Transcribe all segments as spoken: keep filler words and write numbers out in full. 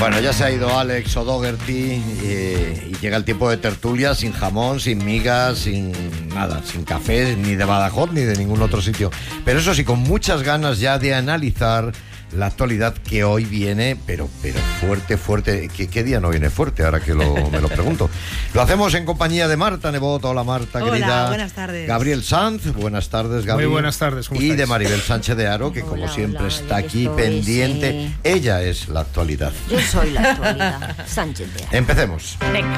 Bueno, ya se ha ido Alex O'Doherty eh, y llega el tiempo de tertulia sin jamón, sin migas, sin nada, sin café, ni de Badajoz, ni de ningún otro sitio. Pero eso sí, con muchas ganas ya de analizar la actualidad que hoy viene, pero pero fuerte, fuerte. ¿Qué, qué día no viene fuerte? Ahora que lo, me lo pregunto. Lo hacemos en compañía de Marta Nebot. Hola, Marta, Hola, querida. buenas tardes. Gabriel Sanz, buenas tardes, Gabriel. Muy buenas tardes, ¿cómo Y estáis? de Maribel Sánchez de Haro, que Hola, como siempre hola, está yo aquí estoy, pendiente. sí. Ella es la actualidad. Yo soy la actualidad. Sánchez de Haro. Empecemos. Venga.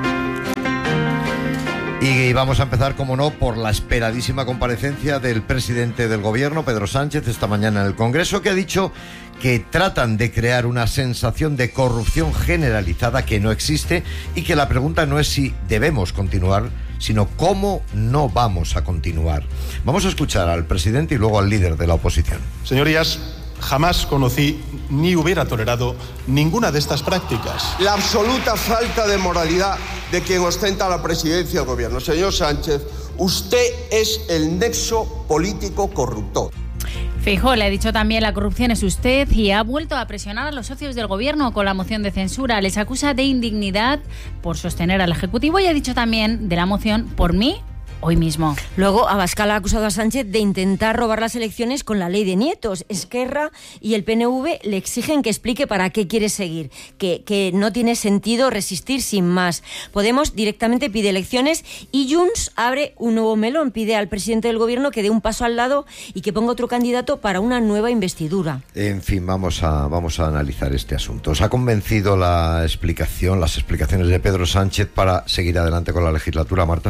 Y vamos a empezar, como no, por la esperadísima comparecencia del presidente del gobierno, Pedro Sánchez, esta mañana en el Congreso, que ha dicho que tratan de crear una sensación de corrupción generalizada que no existe y que la pregunta no es si debemos continuar, sino cómo no vamos a continuar. Vamos a escuchar al presidente y luego al líder de la oposición. Señorías, jamás conocí ni hubiera tolerado ninguna de estas prácticas. La absoluta falta de moralidad de quien ostenta la presidencia del gobierno. Señor Sánchez, usted es el nexo político corruptor. Feijóo le ha dicho también la corrupción es usted y ha vuelto a presionar a los socios del gobierno con la moción de censura. Les acusa de indignidad por sostener al Ejecutivo y ha dicho también de la moción por mí hoy mismo. Luego, Abascal ha acusado a Sánchez de intentar robar las elecciones con la ley de nietos. Esquerra y el P N V le exigen que explique para qué quiere seguir, que, que no tiene sentido resistir sin más. Podemos directamente pide elecciones y Junts abre un nuevo melón, pide al presidente del gobierno que dé un paso al lado y que ponga otro candidato para una nueva investidura. En fin, vamos a, vamos a analizar este asunto. ¿Os ha convencido la explicación, las explicaciones de Pedro Sánchez para seguir adelante con la legislatura, Marta?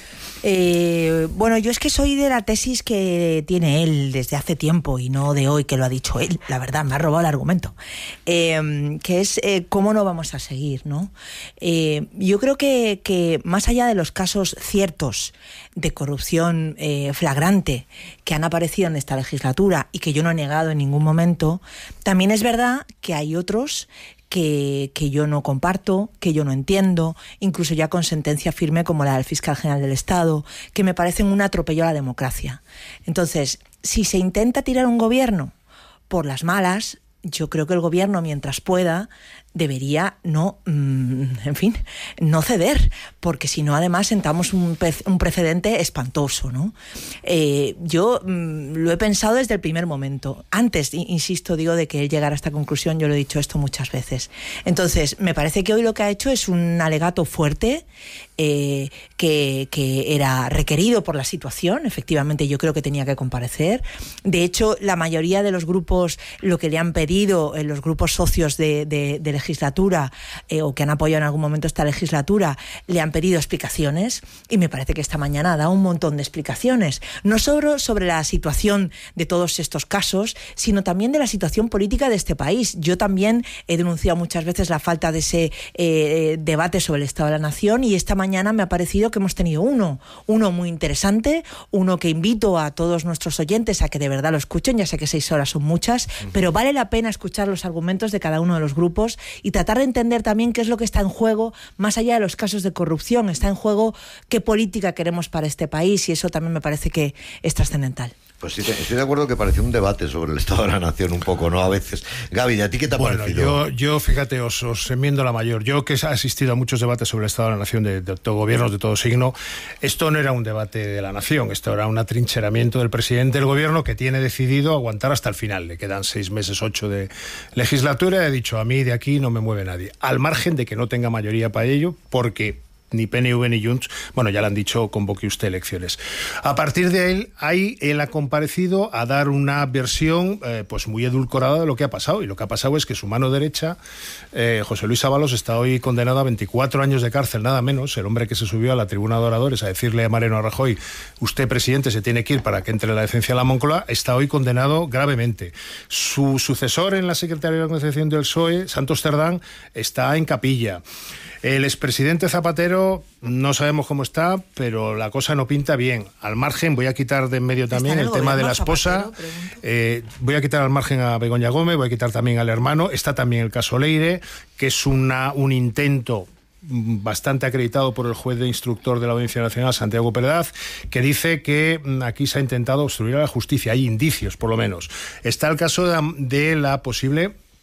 Eh, bueno, yo es que soy de la tesis que tiene él desde hace tiempo y no de hoy que lo ha dicho él, la verdad, me ha robado el argumento, eh, que es eh, cómo no vamos a seguir, ¿no? Eh, yo creo que, que más allá de los casos ciertos de corrupción eh, flagrante que han aparecido en esta legislatura y que yo no he negado en ningún momento, también es verdad que hay otros Que, que yo no comparto, que yo no entiendo, incluso ya con sentencia firme como la del fiscal general del Estado, que me parecen un atropello a la democracia. Entonces, si se intenta tirar un gobierno por las malas, yo creo que el gobierno, mientras pueda, debería no, mmm, en fin, no ceder, porque si no, además, sentamos un, pe- un precedente espantoso, ¿no? Eh, yo mmm, lo he pensado desde el primer momento. Antes, insisto, digo, de que él llegara a esta conclusión, yo lo he dicho esto muchas veces. Entonces, me parece que hoy lo que ha hecho es un alegato fuerte, eh, que, que era requerido por la situación. Efectivamente, yo creo que tenía que comparecer. De hecho, la mayoría de los grupos, lo que le han pedido, eh, los grupos socios de, de, de legislatura eh, o que han apoyado en algún momento esta legislatura, le han pedido explicaciones y me parece que esta mañana ha dado un montón de explicaciones, no solo sobre la situación de todos estos casos, sino también de la situación política de este país. Yo también he denunciado muchas veces la falta de ese eh, debate sobre el Estado de la Nación y esta mañana me ha parecido que hemos tenido uno, uno muy interesante, uno que invito a todos nuestros oyentes a que de verdad lo escuchen, ya sé que seis horas son muchas, pero vale la pena escuchar los argumentos de cada uno de los grupos y tratar de entender también qué es lo que está en juego, más allá de los casos de corrupción, está en juego qué política queremos para este país y eso también me parece que es trascendental. Pues sí, estoy de acuerdo que pareció un debate sobre el Estado de la Nación un poco, ¿no? A veces. Gaby, ¿a ti qué te ha bueno, parecido? Yo, yo, fíjate, os, os enmiendo la mayor. Yo que he asistido a muchos debates sobre el Estado de la Nación de, de todo gobiernos de todo signo, esto no era un debate de la nación, esto era un atrincheramiento del presidente del gobierno que tiene decidido aguantar hasta el final. Le quedan seis meses, ocho de legislatura y ha dicho, a mí de aquí no me mueve nadie. Al margen de que no tenga mayoría para ello, porque ni P N V ni Junts, bueno, ya le han dicho, convoque usted elecciones. A partir de él, ahí él ha comparecido a dar una versión eh, pues muy edulcorada de lo que ha pasado, y lo que ha pasado es que su mano derecha, eh, José Luis Ábalos, está hoy condenado a veinticuatro años de cárcel, nada menos, el hombre que se subió a la tribuna de oradores a decirle a Mariano Rajoy, usted, presidente, se tiene que ir para que entre la decencia a la Moncloa, está hoy condenado gravemente. Su sucesor en la Secretaría de Organización del P S O E, Santos Cerdán, está en capilla. El expresidente Zapatero, no sabemos cómo está, pero la cosa no pinta bien. Al margen, voy a quitar de en medio también el, el tema de la esposa, eh, voy a quitar al margen a Begoña Gómez, voy a quitar también al hermano, está también el caso Leire, que es una, un intento bastante acreditado por el juez de instructor de la Audiencia Nacional, Santiago Perdaz, que dice que aquí se ha intentado obstruir a la justicia. Hay indicios, por lo menos. Está el caso de, de la posible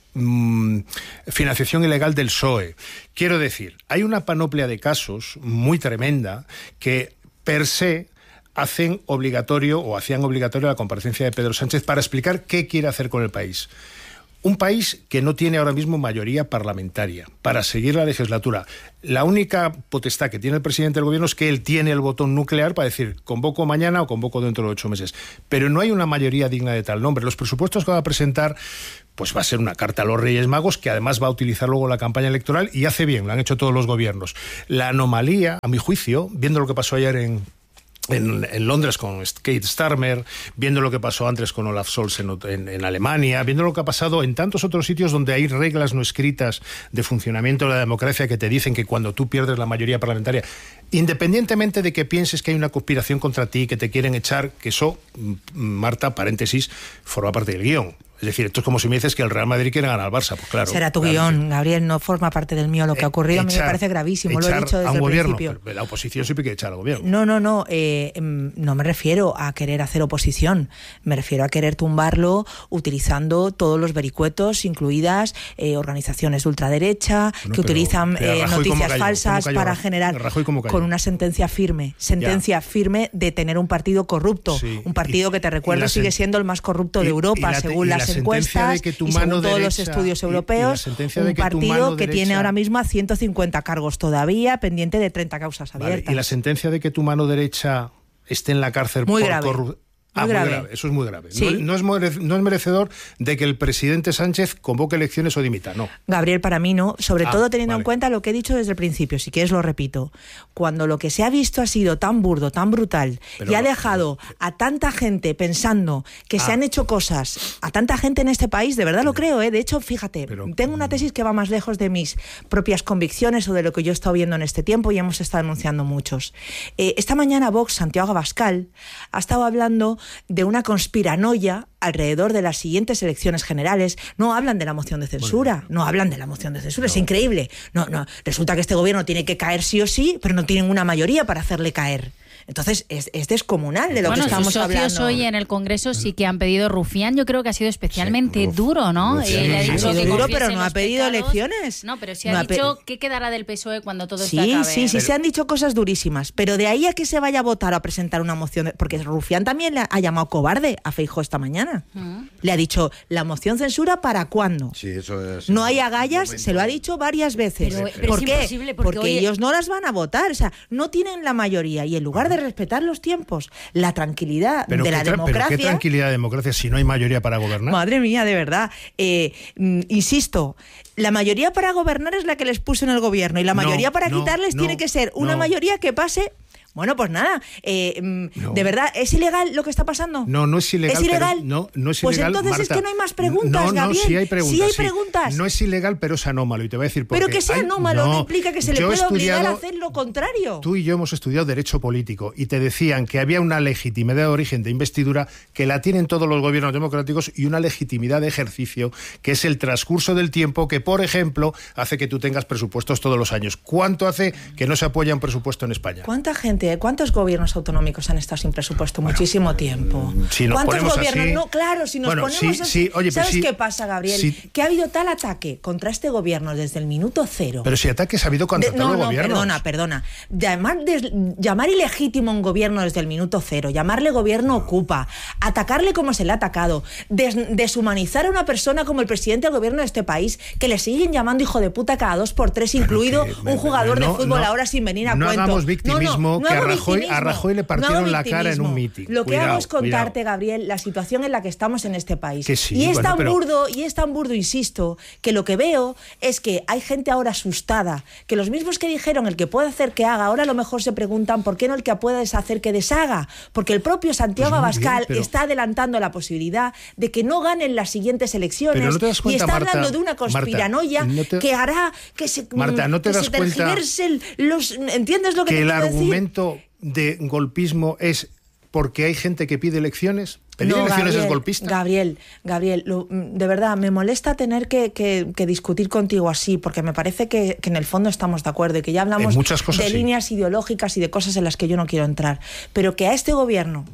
mmm, financiación ilegal del P S O E. Quiero decir, hay una panoplia de casos muy tremenda que per se hacen obligatorio o hacían obligatorio la comparecencia de Pedro Sánchez para explicar qué quiere hacer con el país. Un país que no tiene ahora mismo mayoría parlamentaria para seguir la legislatura. La única potestad que tiene el presidente del gobierno es que él tiene el botón nuclear para decir convoco mañana o convoco dentro de ocho meses. Pero no hay una mayoría digna de tal nombre. Los presupuestos que va a presentar pues va a ser una carta a los Reyes Magos que además va a utilizar luego la campaña electoral y hace bien, lo han hecho todos los gobiernos. La anomalía, a mi juicio, viendo lo que pasó ayer en... En, en Londres con Keir Starmer, viendo lo que pasó antes con Olaf Scholz en, en, en Alemania, viendo lo que ha pasado en tantos otros sitios donde hay reglas no escritas de funcionamiento de la democracia que te dicen que cuando tú pierdes la mayoría parlamentaria, independientemente de que pienses que hay una conspiración contra ti, que te quieren echar, que eso, Marta, paréntesis, forma parte del guión. Es decir, esto es como si me dices que el Real Madrid quiere ganar al Barça. Pues claro. Será tu claro, guión, sí. Gabriel, no forma parte del mío lo que ha ocurrido. Echar, a mí me parece gravísimo, lo he dicho desde a un el gobierno, principio. Pero la oposición siempre quiere echar al gobierno. No, no, no. Eh, no me refiero a querer hacer oposición. Me refiero a querer tumbarlo utilizando todos los vericuetos, incluidas eh, organizaciones de ultraderecha, bueno, que pero, utilizan pero eh, noticias cayó, falsas cayó, para generar con una sentencia firme. Sentencia ya. firme de tener un partido corrupto. Sí. Un partido y, que te recuerdo sigue siendo el más corrupto y, de Europa, la, según las encuestas. Tu y según todos los estudios europeos, y, y un de partido que derecha... tiene ahora mismo a ciento cincuenta cargos todavía, pendiente de treinta causas abiertas. Vale, y la sentencia de que tu mano derecha esté en la cárcel muy por corrupción. Ah, muy, muy grave. grave, eso es muy grave. Sí. No, no, es no es merecedor de que el presidente Sánchez convoque elecciones o dimita, no. Gabriel, para mí no, sobre ah, todo teniendo vale. en cuenta lo que he dicho desde el principio, si quieres lo repito. Cuando lo que se ha visto ha sido tan burdo, tan brutal, pero, y ha dejado pero, a tanta gente pensando que ah. se han hecho cosas, a tanta gente en este país, de verdad lo creo, ¿eh? De hecho, fíjate, pero, tengo una tesis que va más lejos de mis propias convicciones o de lo que yo he estado viendo en este tiempo y hemos estado denunciando muchos. Eh, esta mañana Vox, Santiago Abascal, ha estado hablando de una conspiranoia alrededor de las siguientes elecciones generales. No hablan de la moción de censura, bueno, no hablan de la moción de censura, no. Es increíble. No, no, resulta que este gobierno tiene que caer sí o sí, pero no tiene ninguna mayoría para hacerle caer. Entonces es, es descomunal de lo bueno, que estamos sus socios hablando. Hoy en el Congreso sí que han pedido Rufián. Yo creo que ha sido especialmente sí, duro, ¿no? Sí, eh, le ha sí, dicho sí, que duro, pero no los ha pedido pecados. elecciones. No, pero sí no ha ha dicho pe... qué quedará del P S O E cuando todo sí, esto acabe. Sí, sí, pero... se han dicho cosas durísimas, pero de ahí a que se vaya a votar o a presentar una moción, de... porque Rufián también le ha llamado cobarde a Feijóo esta mañana. Uh-huh. Le ha dicho, ¿la moción censura para cuándo? Sí, eso es. No hay agallas, se lo ha dicho varias veces. Pero, pero ¿Por es qué? imposible porque, porque oye... ellos no las van a votar, o sea, no tienen la mayoría y en lugar de respetar los tiempos, la tranquilidad pero de la tra- democracia... Pero qué tranquilidad de democracia si no hay mayoría para gobernar. Madre mía, de verdad. Eh, mm, insisto, la mayoría para gobernar es la que les puso en el gobierno y la mayoría no, para no, quitarles no, tiene que ser una no. mayoría que pase... Bueno, pues nada, eh, no. ¿de verdad es ilegal lo que está pasando? No, no es ilegal. ¿Es ilegal? Pero, no, no es pues ilegal, entonces Marta. Es que no hay más preguntas, no, no, Gabriel. Sí hay preguntas. Sí hay sí. preguntas. No es ilegal, pero es anómalo. Y te voy a decir por pero qué. que sea hay, anómalo no, no implica que se le pueda obligar a hacer lo contrario. Tú y yo hemos estudiado Derecho Político y te decían que había una legitimidad de origen de investidura que la tienen todos los gobiernos democráticos y una legitimidad de ejercicio que es el transcurso del tiempo que, por ejemplo, hace que tú tengas presupuestos todos los años. ¿Cuánto hace que no se apoya un presupuesto en España? ¿Cuánta gente, cuántos gobiernos autonómicos han estado sin presupuesto bueno, muchísimo tiempo? Si nos ¿Cuántos ponemos gobiernos? Así, no, claro, si nos bueno, ponemos sí, así, sí, oye, ¿sabes sí, qué pasa, Gabriel? Sí. Que ha habido tal ataque contra este gobierno desde el minuto cero. Pero si ataques ha habido contra de, todos no, los no, gobiernos. Perdona, perdona. Llamar, des, llamar ilegítimo a un gobierno desde el minuto cero, llamarle gobierno ocupa, atacarle como se le ha atacado, des, deshumanizar a una persona como el presidente del gobierno de este país, que le siguen llamando hijo de puta cada dos por tres, incluido que, un jugador no, de fútbol no, ahora sin venir a no cuento. Hagamos victimismo, no, no, no que a hago Rajoy, victimismo, a Rajoy le partieron no la cara en un mitin. Lo que cuidado, hago es contarte, cuidado. Gabriel, la situación en la que estamos en este país. Que sí, y es bueno, tan pero... burdo, y es tan burdo, insisto, que lo que veo es que hay gente ahora asustada, que los mismos que dijeron el que puede hacer que haga, ahora a lo mejor se preguntan por qué no el que puede deshacer que deshaga, porque el propio Santiago pues Abascal bien, pero... está adelantando la posibilidad de que no ganen las siguientes elecciones no cuenta, y está Marta, hablando de una conspiranoia Marta, no te... que hará que se, Marta, ¿no te que das se cuenta los, ¿entiendes lo que, que te el quiero argumento decir? De golpismo es porque hay gente que pide elecciones? ¿Pedir no, elecciones Gabriel, es golpista? Gabriel, Gabriel, lo, de verdad, me molesta tener que, que, que discutir contigo así, porque me parece que, que en el fondo estamos de acuerdo y que ya hablamos muchas cosas, de sí. líneas ideológicas y de cosas en las que yo no quiero entrar. Pero que a este gobierno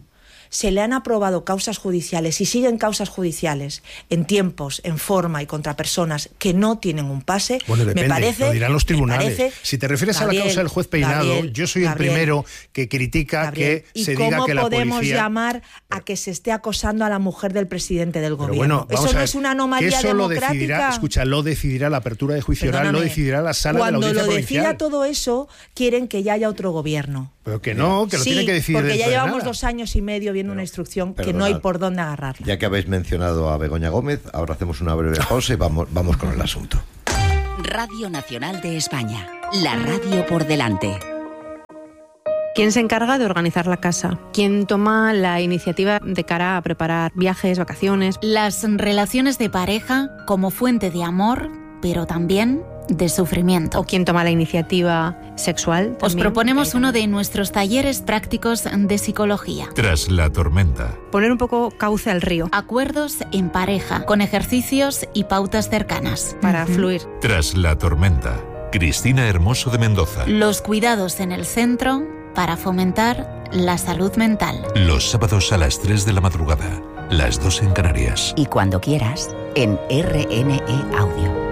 se le han aprobado causas judiciales y siguen causas judiciales en tiempos, en forma y contra personas que no tienen un pase, bueno, depende, me parece... lo dirán los tribunales. Parece, si te refieres Gabriel, a la causa del juez Peinado, Gabriel, yo soy Gabriel, el primero que critica Gabriel, que se diga que la policía... ¿Y cómo podemos llamar a que se esté acosando a la mujer del presidente del Pero gobierno? bueno, ¿Eso no ver, es una anomalía que eso democrática? Lo decidirá, escucha, lo decidirá la apertura de juicio Perdóname, oral, lo decidirá la sala de la audiencia Cuando lo provincial. decida todo eso, quieren que ya haya otro gobierno. Pero que no, que lo sí, tiene que decidir porque ya dentro de llevamos nada. dos años y medio viendo Pero, una instrucción que perdonad, no hay por dónde agarrarla. Ya que habéis mencionado a Begoña Gómez, ahora hacemos una breve pausa y vamos, vamos con el asunto. Radio Nacional de España, la radio por delante. ¿Quién se encarga de organizar la casa? ¿Quién toma la iniciativa de cara a preparar viajes, vacaciones? Las relaciones de pareja como fuente de amor, pero también de sufrimiento. ¿O quién toma la iniciativa sexual? Os también? proponemos uno de nuestros talleres prácticos de psicología. Tras la tormenta. Poner un poco cauce al río. Acuerdos en pareja, con ejercicios y pautas cercanas. Para uh-huh. fluir. Tras la tormenta. Cristina Hermoso de Mendoza. Los cuidados en el centro para fomentar la salud mental. Los sábados a las tres de la madrugada, las dos en Canarias. Y cuando quieras, en R N E Audio.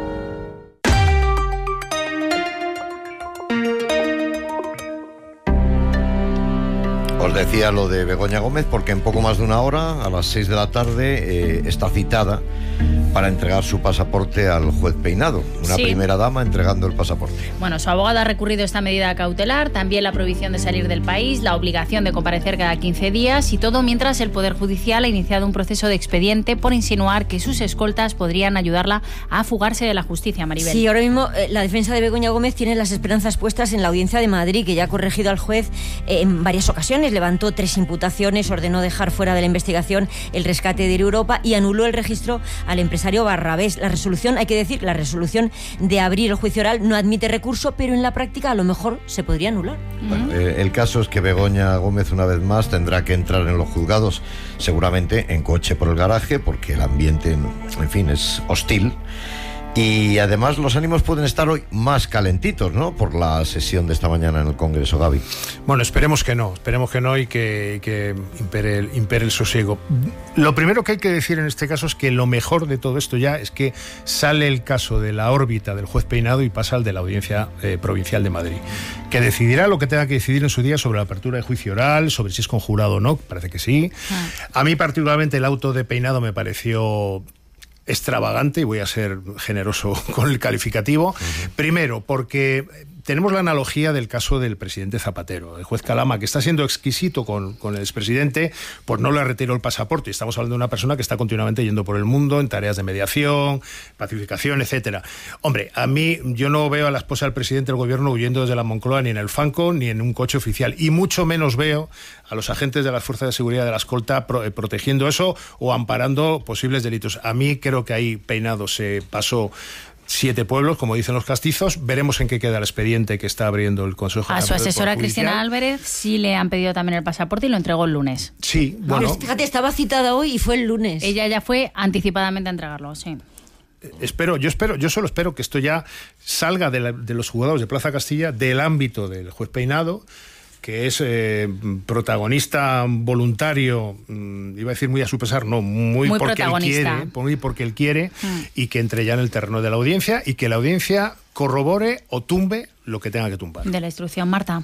Os decía lo de Begoña Gómez porque en poco más de una hora, a las seis de la tarde, eh, está citada para entregar su pasaporte al juez Peinado. Una sí. primera dama entregando el pasaporte. Bueno, su abogado ha recurrido esta medida cautelar, también la prohibición de salir del país, la obligación de comparecer cada quince días y todo mientras el Poder Judicial ha iniciado un proceso de expediente por insinuar que sus escoltas podrían ayudarla a fugarse de la justicia, Maribel. Sí, ahora mismo eh, la defensa de Begoña Gómez tiene las esperanzas puestas en la Audiencia de Madrid, que ya ha corregido al juez eh, en varias ocasiones, levantó tres imputaciones, ordenó dejar fuera de la investigación el rescate de Europa y anuló el registro al empresario Barrabés. La resolución, hay que decir, la resolución de abrir el juicio oral no admite recurso, pero en la práctica a lo mejor se podría anular. Bueno, eh, el caso es que Begoña Gómez una vez más tendrá que entrar en los juzgados, seguramente en coche por el garaje, porque el ambiente, en fin, es hostil. Y además los ánimos pueden estar hoy más calentitos, ¿no? Por la sesión de esta mañana en el Congreso, Gaby. Bueno, esperemos que no, esperemos que no y que, que impere, el, impere el sosiego. Lo primero que hay que decir en este caso es que lo mejor de todo esto ya es que sale el caso de la órbita del juez Peinado y pasa al de la Audiencia eh, Provincial de Madrid, que decidirá lo que tenga que decidir en su día sobre la apertura de juicio oral, sobre si es conjurado o no, parece que sí. Ah. A mí particularmente el auto de Peinado me pareció extravagante, y voy a ser generoso con el calificativo. Uh-huh. Primero, porque tenemos la analogía del caso del presidente Zapatero, el juez Calama, que está siendo exquisito con, con el expresidente, pues no le retiró el pasaporte. Estamos hablando de una persona que está continuamente yendo por el mundo en tareas de mediación, pacificación, etcétera. Hombre, a mí, yo no veo a la esposa del presidente del gobierno huyendo desde la Moncloa ni en el Fanco ni en un coche oficial, y mucho menos veo a los agentes de las fuerzas de seguridad de la escolta pro, eh, protegiendo eso o amparando posibles delitos. A mí creo que ahí Peinado se pasó siete pueblos, como dicen los castizos. Veremos en qué queda el expediente que está abriendo el Consejo. A su asesora Cristina Álvarez sí le han pedido también el pasaporte y lo entregó el lunes. Sí, bueno. Pero fíjate, estaba citada hoy y fue el lunes. Ella ya fue anticipadamente a entregarlo, sí. Espero, yo espero, yo solo espero que esto ya salga de, la, de los juzgados de Plaza Castilla, del ámbito del juez Peinado, que es eh, protagonista voluntario, mmm, iba a decir muy a su pesar, no, muy, muy porque él quiere, muy porque él quiere, mm. y que entre ya en el terreno de la audiencia y que la audiencia corrobore o tumbe lo que tenga que tumbar. De la instrucción, Marta.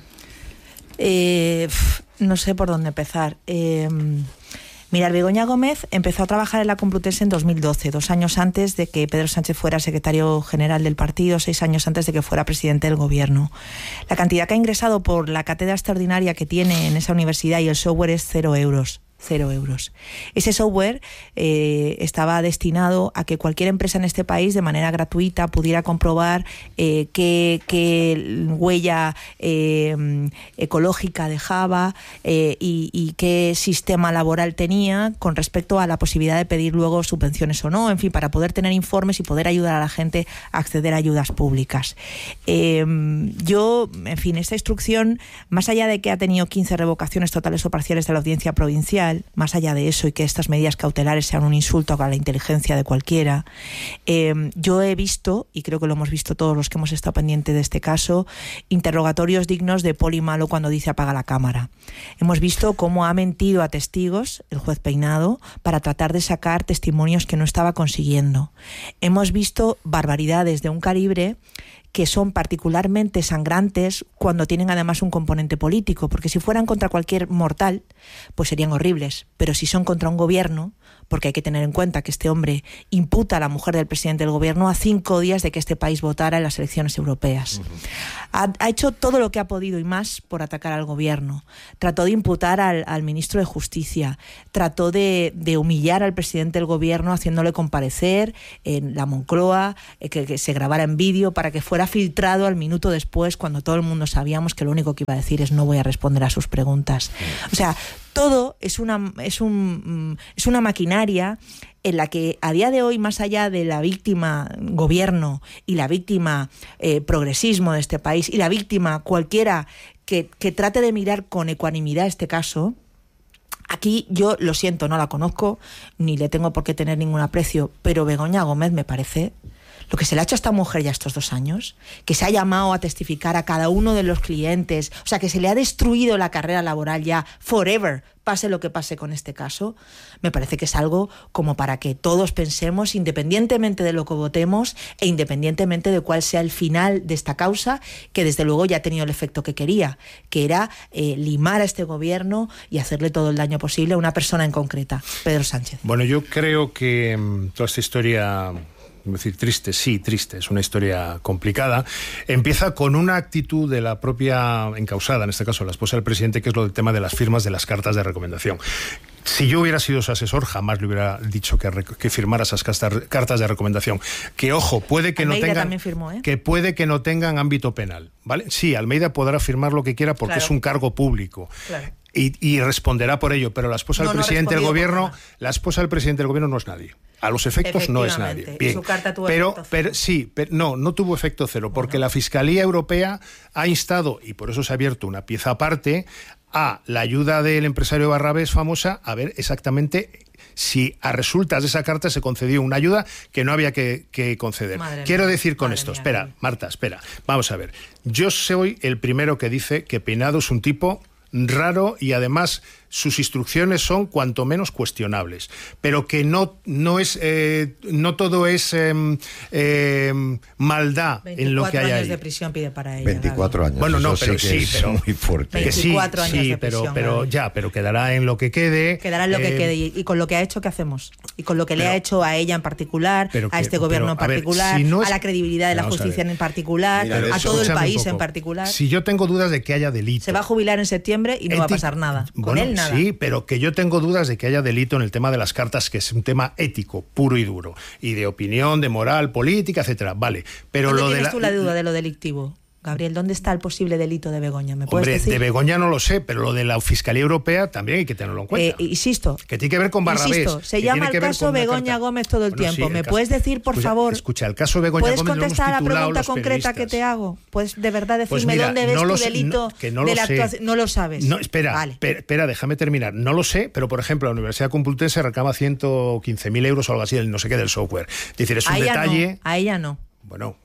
Eh, no sé por dónde empezar. Eh, Mirad, Begoña Gómez empezó a trabajar en la Complutense en dos mil doce, dos años antes de que Pedro Sánchez fuera secretario general del partido, seis años antes de que fuera presidente del gobierno. La cantidad que ha ingresado por la cátedra extraordinaria que tiene en esa universidad y el software es cero euros. Cero euros. Ese software eh, estaba destinado a que cualquier empresa en este país de manera gratuita pudiera comprobar eh, qué, qué huella eh, ecológica dejaba eh, y, y qué sistema laboral tenía con respecto a la posibilidad de pedir luego subvenciones o no, en fin, para poder tener informes y poder ayudar a la gente a acceder a ayudas públicas. Eh, yo, en fin, esta instrucción, más allá de que ha tenido quince revocaciones totales o parciales de la Audiencia Provincial, judicial, más allá de eso y que estas medidas cautelares sean un insulto a la inteligencia de cualquiera, eh, yo he visto, y creo que lo hemos visto todos los que hemos estado pendientes de este caso, interrogatorios dignos de Poli Malo cuando dice apaga la cámara. Hemos visto cómo ha mentido a testigos el juez Peinado para tratar de sacar testimonios que no estaba consiguiendo. Hemos visto barbaridades de un calibre que son particularmente sangrantes cuando tienen además un componente político, porque si fueran contra cualquier mortal, pues serían horribles, pero si son contra un gobierno, porque hay que tener en cuenta que este hombre imputa a la mujer del presidente del gobierno a cinco días de que este país votara en las elecciones europeas. Uh-huh. Ha, ha hecho todo lo que ha podido y más por atacar al gobierno. Trató de imputar al, al ministro de Justicia, trató de, de humillar al presidente del gobierno haciéndole comparecer en la Moncloa, eh, que, que se grabara en vídeo para que fuera filtrado al minuto después, cuando todo el mundo sabíamos que lo único que iba a decir es no voy a responder a sus preguntas. O sea, todo es una, es un, es una maquinaria en la que a día de hoy, más allá de la víctima gobierno y la víctima eh, progresismo de este país y la víctima cualquiera que, que trate de mirar con ecuanimidad este caso, aquí yo lo siento, no la conozco, ni le tengo por qué tener ningún aprecio, pero Begoña Gómez me parece... Lo que se le ha hecho a esta mujer ya estos dos años, que se ha llamado a testificar a cada uno de los clientes, o sea, que se le ha destruido la carrera laboral ya forever, pase lo que pase con este caso, me parece que es algo como para que todos pensemos, independientemente de lo que votemos e independientemente de cuál sea el final de esta causa, que desde luego ya ha tenido el efecto que quería, que era eh, limar a este gobierno y hacerle todo el daño posible a una persona en concreta, Pedro Sánchez. Bueno, yo creo que mmm, toda esta historia... Es decir, triste, sí, triste, es una historia complicada. Empieza con una actitud de la propia encausada, en este caso la esposa del presidente, que es lo del tema de las firmas de las cartas de recomendación. Si yo hubiera sido su asesor, jamás le hubiera dicho que, que firmara esas cartas de recomendación. Que, ojo, puede que Almeida no tengan... también firmó, ¿eh? Que puede que no tengan ámbito penal, ¿vale? Sí, Almeida podrá firmar lo que quiera porque claro. es un cargo público. Claro. Y, y responderá por ello, pero la esposa no, del no presidente del gobierno, nada. la esposa del presidente del gobierno no es nadie. A los efectos no es nadie. Bien. Su carta tuvo pero, efecto cero. pero sí, pero no, no tuvo efecto cero, porque bueno. la Fiscalía Europea ha instado, y por eso se ha abierto una pieza aparte, a la ayuda del empresario Barrabés famosa, a ver exactamente si a resultas de esa carta se concedió una ayuda que no había que, que conceder. Madre Quiero mía, decir con esto, mía, espera, mía. Marta, espera, vamos a ver. Yo soy el primero que dice que Peinado es un tipo raro y además sus instrucciones son cuanto menos cuestionables, pero que no, no es eh, no todo es eh, eh, maldad en lo que hay ahí. veinticuatro años de prisión pide para ella. veinticuatro Gaby. años. Bueno, no, eso pero sí, que sí, es pero muy fuerte. Que sí, veinticuatro años sí, de pero, prisión, pero Gaby. ya, pero quedará en lo que quede. Quedará en lo que eh, quede y, y con lo que ha hecho, ¿qué hacemos? Y con lo que pero, le ha hecho a ella en particular, pero que, a este gobierno en pero, a ver, particular, si no es, a la credibilidad de la vamos a justicia ver. en particular, Mira, a eso, todo el escúchame un país poco. en particular. Si yo tengo dudas de que haya delito. Se va a jubilar en septiembre y no va a Eti- pasar nada. Con Bueno, él nada. sí, pero que yo tengo dudas de que haya delito en el tema de las cartas, que es un tema ético, puro y duro, y de opinión, de moral, política, etcétera. Vale, pero ¿Dónde lo de tienes la, tú la duda de lo delictivo? Gabriel, ¿dónde está el posible delito de Begoña? ¿Me puedes Hombre, decir? de Begoña no lo sé, pero lo de la Fiscalía Europea también hay que tenerlo en cuenta. Eh, insisto. Que tiene que ver con Barrabés. Insisto, se que llama tiene el que ver caso con una Begoña carta. Gómez todo el Bueno, tiempo. sí, el ¿Me caso- puedes decir, por escucha, favor? Escucha, el caso Begoña ¿Puedes Gómez lo hemos contestar a la titulado pregunta los concreta que periodistas. te hago? ¿Puedes de verdad decirme Pues mira, dónde ves no tu lo sé, delito no, que no de lo la sé. actuación? No lo sabes. No, espera, Vale. espera, espera, déjame terminar. No lo sé, pero por ejemplo, la Universidad Complutense reclama ciento quince mil euros o algo así, el no sé qué del software. Es decir, es un a ella detalle. no, a ella no. Bueno,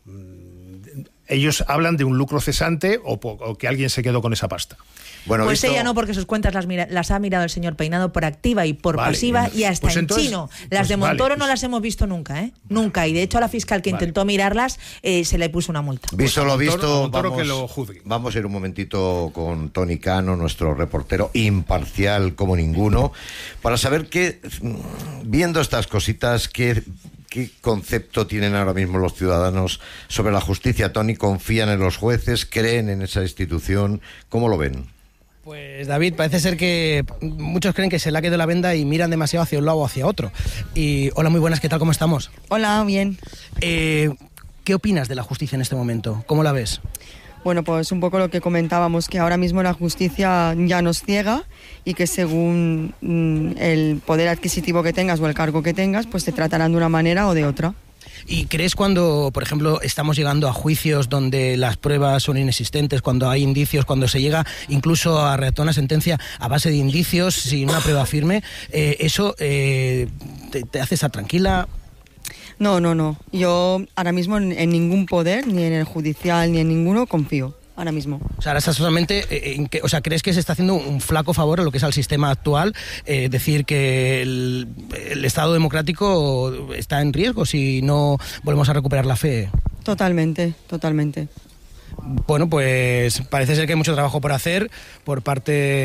ellos hablan de un lucro cesante o, o que alguien se quedó con esa pasta. Bueno, Pues visto... ella no, porque sus cuentas las, mira, las ha mirado el señor Peinado por activa y por Vale, pasiva y hasta pues en entonces, chino. Las pues de Montoro vale, no pues- las hemos visto nunca, ¿eh? Nunca. Y de hecho a la fiscal que Vale. intentó mirarlas eh, se le puso una multa. Visto lo Montoro- visto, a Montoro vamos, que lo juzgue. vamos a ir un momentito con Tony Cano, nuestro reportero imparcial como ninguno, para saber qué, viendo estas cositas, qué, qué concepto tienen ahora mismo los ciudadanos sobre la justicia. Tony, ¿confían en los jueces? ¿Creen en esa institución? ¿Cómo lo ven? Pues David, parece ser que muchos creen que se le ha quedado la venda y miran demasiado hacia un lado o hacia otro. Y hola, muy buenas, ¿qué tal? ¿Cómo estamos? Hola, bien. Eh, ¿Qué opinas de la justicia en este momento? ¿Cómo la ves? Bueno, pues un poco lo que comentábamos, que ahora mismo la justicia ya nos ciega y que según mm, el poder adquisitivo que tengas o el cargo que tengas, pues te tratarán de una manera o de otra. ¿Y crees cuando, por ejemplo, estamos llegando a juicios donde las pruebas son inexistentes, cuando hay indicios, cuando se llega incluso a redactar una sentencia a base de indicios sin una prueba firme, eh, eso eh, te, te hace estar tranquila? No, no, no. Yo ahora mismo en, en ningún poder, ni en el judicial, ni en ninguno, confío. Ahora mismo. O sea, ahora estás solamente, en que, o sea, ¿crees que se está haciendo un flaco favor a lo que es al sistema actual? Eh, decir que el, el Estado democrático está en riesgo si no volvemos a recuperar la fe. Totalmente, totalmente. Bueno, pues parece ser que hay mucho trabajo por hacer por parte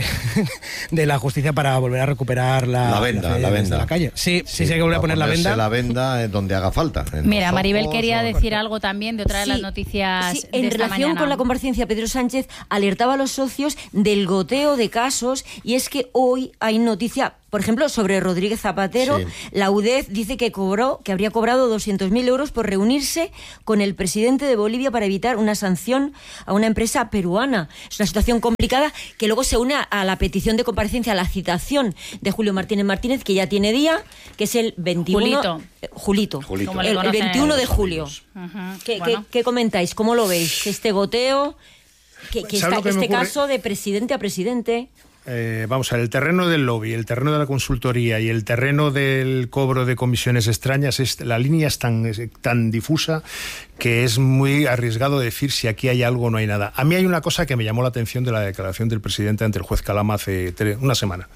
de la justicia para volver a recuperar la, la venda, la, la venda. la calle. Sí, sí, sí, sí hay que volver a poner la venda. La venda donde haga falta. Mira, Maribel quería decir algo también de otra de las noticias sí, de en esta relación mañana. con la comparecencia, Pedro Sánchez alertaba a los socios del goteo de casos, y es que hoy hay noticia, por ejemplo, sobre Rodríguez Zapatero. Sí. La U D E F dice que cobró, que habría cobrado doscientos mil euros por reunirse con el presidente de Bolivia para evitar una sanción a una empresa peruana. Es una situación complicada que luego se une a la petición de comparecencia, a la citación de Julio Martínez Martínez, que ya tiene día, que es el veintiuno... Julito. Eh, Julito. Julito. El, el veintiuno de julio. Uh-huh. ¿Qué, bueno. ¿qué, ¿Qué comentáis? ¿Cómo lo veis? Este goteo, que, que esta, que este ocurre? caso de presidente a presidente... Eh, vamos a ver, el terreno del lobby, el terreno de la consultoría y el terreno del cobro de comisiones extrañas, es, la línea es tan, es tan difusa que es muy arriesgado decir si aquí hay algo o no hay nada. A mí hay una cosa que me llamó la atención de la declaración del presidente ante el juez Calama hace tres, una semana,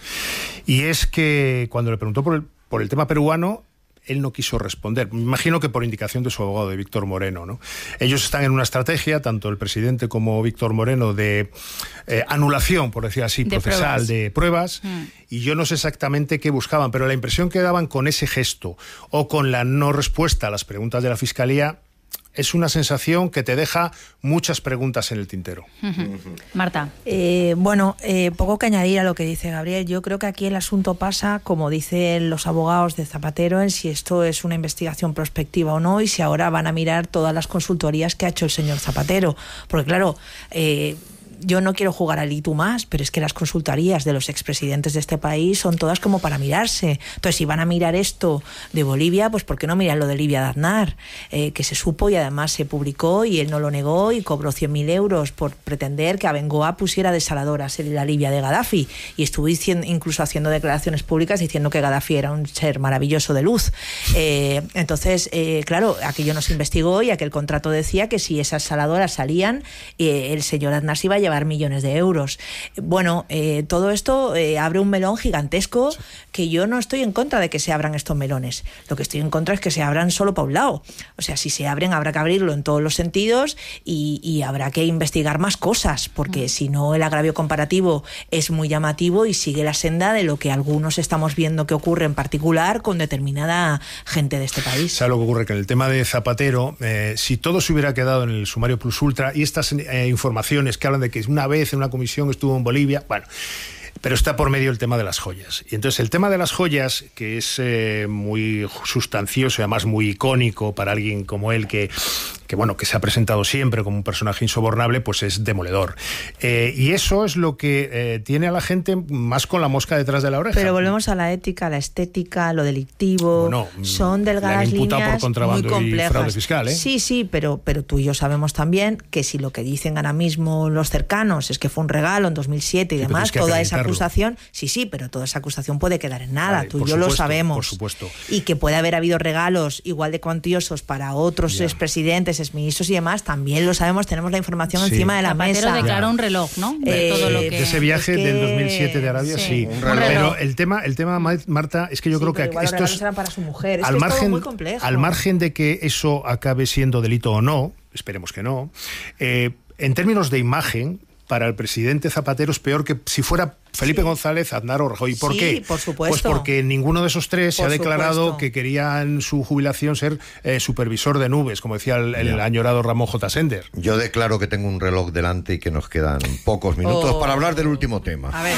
y es que cuando le preguntó por el, por el tema peruano, él no quiso responder. Me imagino que por indicación de su abogado, de Víctor Moreno, ¿no? Ellos están en una estrategia, tanto el presidente como Víctor Moreno, de eh, anulación, por decir así, de procesal pruebas. de pruebas, Mm. y yo no sé exactamente qué buscaban, pero la impresión que daban con ese gesto o con la no respuesta a las preguntas de la Fiscalía es una sensación que te deja muchas preguntas en el tintero. Uh-huh. Marta. Eh, bueno, eh, poco que añadir a lo que dice Gabriel. Yo creo que aquí el asunto pasa, como dicen los abogados de Zapatero, en si esto es una investigación prospectiva o no, y si ahora van a mirar todas las consultorías que ha hecho el señor Zapatero. Porque claro, eh, yo no quiero jugar al y tú más, pero es que las consultorías de los expresidentes de este país son todas como para mirarse. Entonces, si van a mirar esto de Bolivia, pues ¿por qué no miran lo de Livia de Aznar? Eh, que se supo y además se publicó y él no lo negó y cobró cien mil euros por pretender que Abengoa pusiera desaladoras en la Libia de Gaddafi, y estuvo diciendo, incluso haciendo declaraciones públicas diciendo que Gaddafi era un ser maravilloso de luz. Eh, entonces, eh, claro, aquello no se investigó y aquel contrato decía que si esas desaladoras salían, eh, el señor Aznar se iba a llevar millones de euros. Bueno, eh, todo esto eh, abre un melón gigantesco, que yo no estoy en contra de que se abran estos melones. Lo que estoy en contra es que se abran solo para un lado. O sea, si se abren, habrá que abrirlo en todos los sentidos y, y habrá que investigar más cosas, porque mm. si no, el agravio comparativo es muy llamativo y sigue la senda de lo que algunos estamos viendo que ocurre en particular con determinada gente de este país. ¿Sabe lo que ocurre? Que en el tema de Zapatero, eh, si todo se hubiera quedado en el sumario plus ultra y estas eh, informaciones que hablan de que una vez en una comisión estuvo en Bolivia, bueno, pero está por medio el tema de las joyas. Y entonces el tema de las joyas, que es eh, muy sustancioso y además muy icónico para alguien como él, que, que bueno, que se ha presentado siempre como un personaje insobornable, pues es demoledor. Eh, y eso es lo que eh, tiene a la gente más con la mosca detrás de la oreja. Pero volvemos a la ética, la estética, lo delictivo. Bueno, son delgadas líneas por muy complejas. Y fraude fiscal, ¿eh? Sí, sí, pero, pero tú y yo sabemos también que si lo que dicen ahora mismo los cercanos es que fue un regalo en dos mil siete y sí, demás, toda esa acusación, sí, sí, pero toda esa acusación puede quedar en nada, vale, tú y yo supuesto, lo sabemos. Por supuesto. Y que puede haber habido regalos igual de cuantiosos para otros yeah. expresidentes, exministros y demás, también lo sabemos, tenemos la información sí. encima de la Zapatero mesa. declaró un reloj, ¿no? De, eh, todo lo que... de ese viaje es que... del dos mil siete de Arabia, sí. sí. Un reloj. Pero el tema, el tema, Marta, es que yo sí, creo que igual esto los es... eran para su mujer. Es al, que margen, es todo muy complejo. Al margen de que eso acabe siendo delito o no, esperemos que no, eh, en términos de imagen, para el presidente Zapatero es peor que si fuera Felipe sí. González, Aznar o Rajoy. ¿Por sí, qué? Por supuesto. Pues porque ninguno de esos tres por se ha declarado supuesto. que quería en su jubilación ser eh, supervisor de nubes, como decía el, el añorado Ramón J. Sender. Yo declaro que tengo un reloj delante y que nos quedan pocos minutos oh. para hablar del último tema. A ver.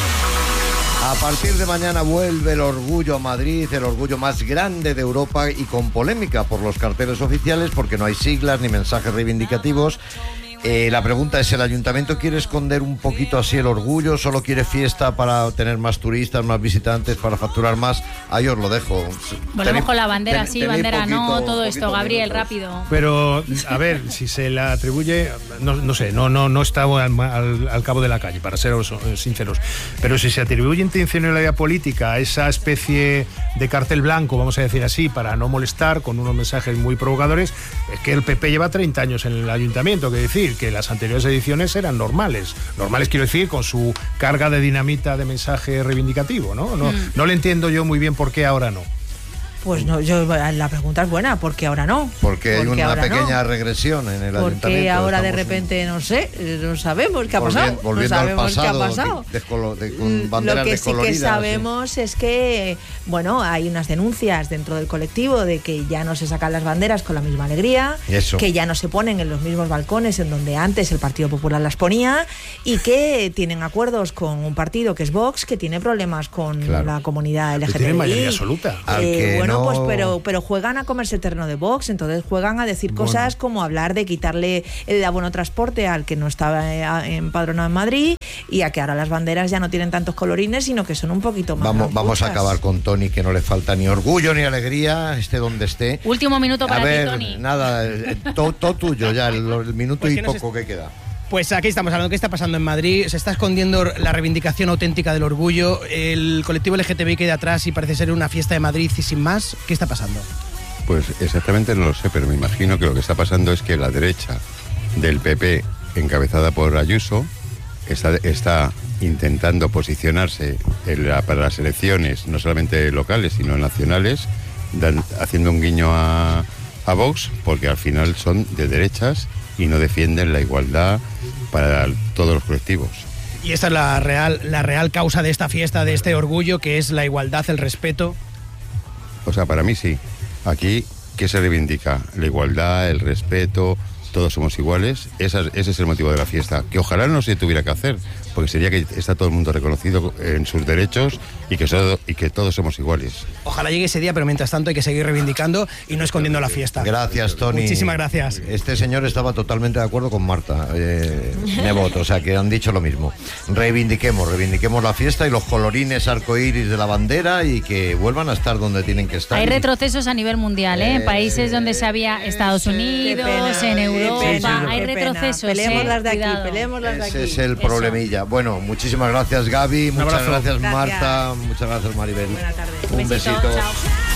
A partir de mañana vuelve el Orgullo a Madrid, el orgullo más grande de Europa y con polémica por los carteles oficiales porque no hay siglas ni mensajes reivindicativos. Eh, la pregunta es, ¿el ayuntamiento quiere esconder un poquito así el orgullo? ¿Solo quiere fiesta para tener más turistas, más visitantes, para facturar más? Ahí os lo dejo. Volvemos con la bandera, ten, sí, bandera poquito, no, todo esto, poquito Gabriel, minutos. rápido. Pero, a ver, si se la atribuye, no, no sé, no, no, no está al, al, al cabo de la calle, para ser sinceros, pero si se atribuye intencionalidad política a esa especie de cartel blanco, vamos a decir así, para no molestar, con unos mensajes muy provocadores, es que el P P lleva treinta años en el ayuntamiento, que decir que las anteriores ediciones eran normales. Normales quiero decir con su carga de dinamita de mensaje reivindicativo, ¿no? No, mm. no le entiendo yo muy bien por qué ahora no. Pues no, yo la pregunta es buena, ¿por qué ahora no? Porque hay porque una pequeña no? regresión en el Porque ayuntamiento. Porque ahora de Estamos repente, en... no sé, no sabemos qué ha pasado. Volviendo, volviendo no sabemos al pasado, qué ha pasado. De, de, de, con banderas Lo que sí que sabemos ¿sí? es que, bueno, hay unas denuncias dentro del colectivo de que ya no se sacan las banderas con la misma alegría, Eso. que ya no se ponen en los mismos balcones en donde antes el Partido Popular las ponía y que tienen acuerdos con un partido que es Vox, que tiene problemas con claro. la comunidad L G T B I. Tiene mayoría absoluta. Eh, bueno, no... pues pero pero juegan a comerse el terreno de Vox, entonces juegan a decir bueno. cosas como hablar de quitarle el abono transporte al que no estaba empadronado en Madrid y a que ahora las banderas ya no tienen tantos colorines, sino que son un poquito más Vamos, vamos a acabar con Tony, que no le falta ni orgullo ni alegría, esté donde esté. Último minuto para a ver, ti, Tony. Nada, todo, todo tuyo ya, el, el minuto pues y que poco se... que queda. Pues aquí estamos hablando de qué está pasando en Madrid. Se está escondiendo la reivindicación auténtica del orgullo. El colectivo L G T B I queda atrás y parece ser una fiesta de Madrid y sin más. ¿Qué está pasando? Pues exactamente no lo sé, pero me imagino que lo que está pasando es que la derecha del P P, encabezada por Ayuso, está, está intentando posicionarse en la, para las elecciones, no solamente locales, sino nacionales, dan, haciendo un guiño a, a Vox, porque al final son de derechas y no defienden la igualdad para todos los colectivos. Y esta es la real, la real causa de esta fiesta, de este orgullo, que es la igualdad, el respeto. O sea, para mí sí. Aquí, ¿qué se reivindica? La igualdad, el respeto, todos somos iguales. Esa, ese es el motivo de la fiesta. Que ojalá no se tuviera que hacer, porque sería que está todo el mundo reconocido en sus derechos y que, so, y que todos somos iguales. Ojalá llegue ese día, pero mientras tanto hay que seguir reivindicando y no escondiendo la fiesta. Gracias, Tony. Muchísimas gracias. Este señor estaba totalmente de acuerdo con Marta eh, Nebot, o sea que han dicho lo mismo. Reivindiquemos, reivindiquemos la fiesta y los colorines arcoíris de la bandera y que vuelvan a estar donde tienen que estar. Hay retrocesos a nivel mundial, ¿eh? En países donde se había Estados Unidos, pena, en Europa, pena, hay retrocesos. Peleemos ¿eh? las de aquí, Cuidado. peleemos las de aquí. Ese es el problemilla. Eso. Bueno, muchísimas gracias, Gaby, muchas gracias, gracias, Marta, muchas gracias, Maribel. Buenas tardes. Un besito. besito. Chao.